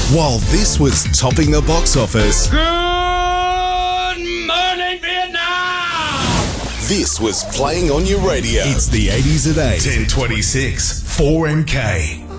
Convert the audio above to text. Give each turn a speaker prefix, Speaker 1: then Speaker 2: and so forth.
Speaker 1: While this was topping the box office,
Speaker 2: Good morning, Vietnam!
Speaker 1: this was playing on your radio. It's the 80s at 8, 1026, 4MK.